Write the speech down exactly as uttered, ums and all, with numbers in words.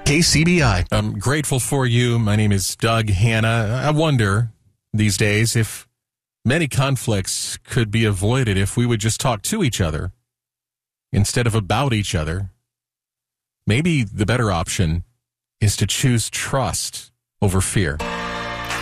K C B I. I'm grateful for you. My name is Doug Hanna. I wonder these days if many conflicts could be avoided if we would just talk to each other instead of about each other. Maybe the better option is to choose trust over fear.